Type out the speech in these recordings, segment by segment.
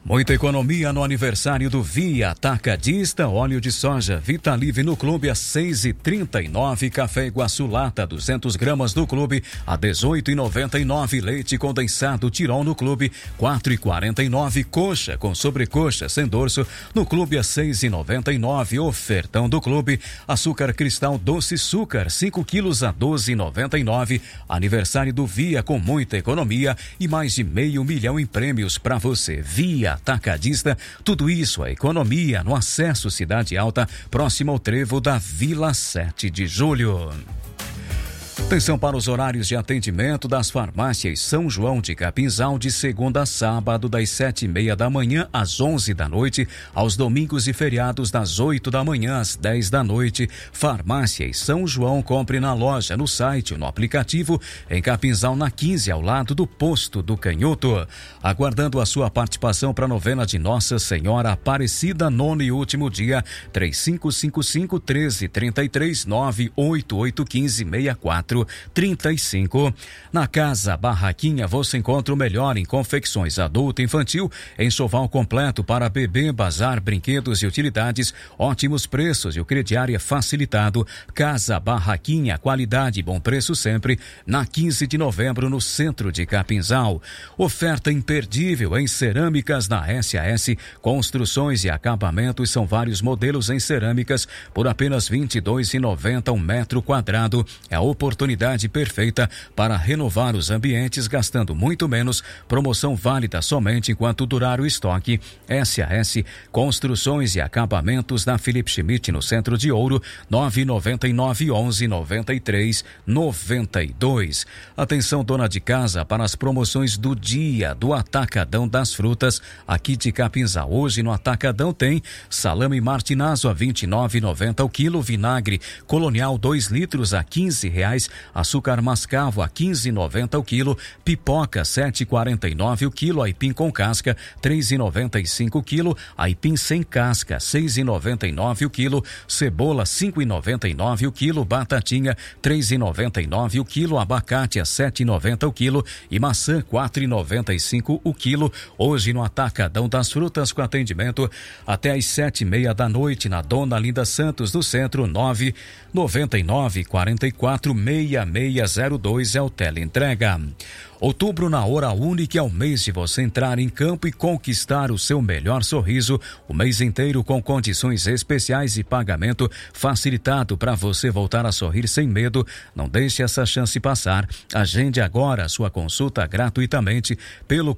Muita economia no aniversário do Via Atacadista. Óleo de soja Vitalive no clube a 6,39. Café Iguaçu lata 200 gramas no clube a 18,99. Leite condensado Tirol no clube 4,49. Coxa com sobrecoxa sem dorso no clube a 6,99. Ofertão do clube: açúcar cristal doce açúcar 5 quilos a 12,99. Aniversário do Via com muita economia e mais de 500 mil em prêmios para você. Via Atacadista, tudo isso a economia no acesso Cidade Alta, próximo ao trevo da Vila 7 de Julho. Atenção para os horários de atendimento das farmácias São João de Capinzal, de segunda a sábado, das 7:30 da manhã às 11 da noite, aos domingos e feriados das 8 da manhã às 10 da noite. Farmácias São João, compre na loja, no site ou no aplicativo, em Capinzal, na 15, ao lado do Posto do Canhoto. Aguardando a sua participação para a novena de Nossa Senhora Aparecida, nono e último dia, 3555-1333, 988156435. Na Casa Barraquinha você encontra o melhor em confecções adulto e infantil, enxoval completo para bebê, bazar, brinquedos e utilidades, ótimos preços e o crediário é facilitado. Casa Barraquinha, qualidade e bom preço sempre, na 15 de novembro no centro de Capinzal. Oferta imperdível em cerâmicas na SAS, construções e acabamentos, são vários modelos em cerâmicas por apenas R$ 22,90 um metro quadrado. É a oportunidade perfeita para renovar os ambientes gastando muito menos. Promoção válida somente enquanto durar o estoque. SAS Construções e Acabamentos na Felipe Schmidt, no centro de Ouro, 999-11-93-92. Atenção, dona de casa, para as promoções do dia do Atacadão das Frutas aqui de Capinzal. Hoje no Atacadão tem salame martinazo a R$ 29,90 o quilo, vinagre colonial 2 litros a R$ 15, açúcar mascavo a R$ 15,90 o quilo, pipoca R$ 7,49 o quilo, aipim com casca R$ 3,95 o quilo, aipim sem casca R$ 6,99 o quilo, cebola R$ 5,99 o quilo, batatinha R$ 3,99 o quilo, abacate a R$ 7,90 o quilo e maçã R$ 4,95 o quilo. Hoje no Atacadão das Frutas, com atendimento até às 7:30 da noite na Dona Linda Santos, no centro. 999-44-6602 é o teleentrega. Outubro na Hora Única é o mês de você entrar em campo e conquistar o seu melhor sorriso, o mês inteiro com condições especiais e pagamento facilitado para você voltar a sorrir sem medo. Não deixe essa chance passar. Agende agora a sua consulta gratuitamente pelo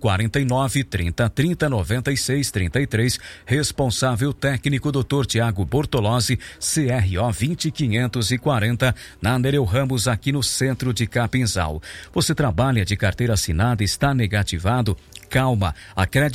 49-30-30-96-33. Responsável técnico Dr. Tiago Bortolozzi, CRO 20540, na Nereu Ramos, aqui no centro de Capinzal. Você trabalha de carteira assinada, está negativado? Calma, a